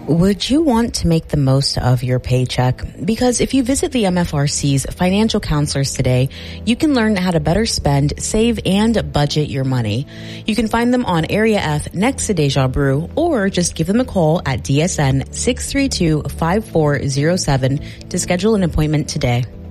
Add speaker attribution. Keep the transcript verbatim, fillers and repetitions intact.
Speaker 1: Would you want to make the most of your paycheck? Because if you visit the M F R C's financial counselors today, you can learn how to better spend, save, and budget your money. You can find them on Area F next to Deja Brew, or just give them a call at D S N six three two, five four zero seven to schedule an appointment today.